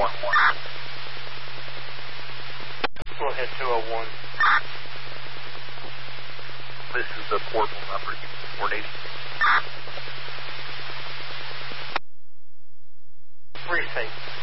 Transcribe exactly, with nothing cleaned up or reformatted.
one one. Go ahead, two oh one. This is the portable number, four eighty. Three safe.